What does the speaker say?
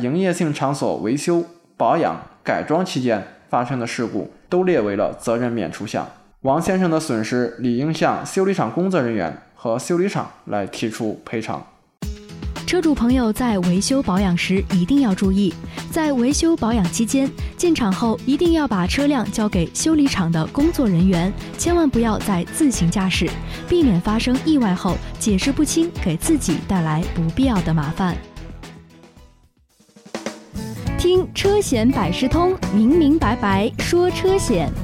营业性场所维修、保养、改装期间发生的事故都列为了责任免除项。王先生的损失理应向修理厂工作人员和修理厂来提出赔偿。 车主朋友在维修保养时一定要注意，在维修保养期间，进厂后一定要把车辆交给修理厂的工作人员，千万不要再自行驾驶，避免发生意外后解释不清，给自己带来不必要的麻烦。听车险百事通，明明白白说车险。